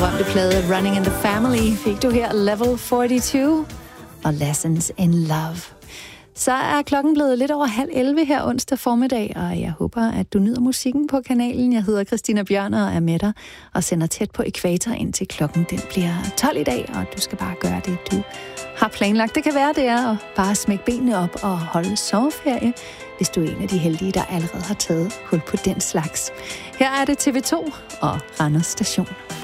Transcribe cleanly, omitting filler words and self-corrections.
berømte plade Running in the Family fik du her Level 42 og Lessons in Love. Så er klokken blevet lidt over 10:30 her onsdag formiddag, og jeg håber, at du nyder musikken på kanalen. Jeg hedder Christina Bjørn og er med dig og sender tæt på ækvator, indtil klokken den bliver 12 i dag, og du skal bare gøre det, du har planlagt. Det kan være, det er at bare smække benene op og holde sommerferie, hvis du er en af de heldige, der allerede har taget hul på den slags. Her er det TV2 og Randers Station.